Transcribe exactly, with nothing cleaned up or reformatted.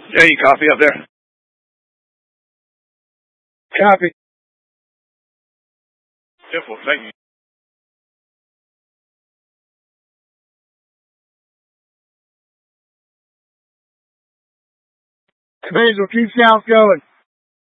Any coffee up there? Copy. Simple, thank you. Basil, keep south going.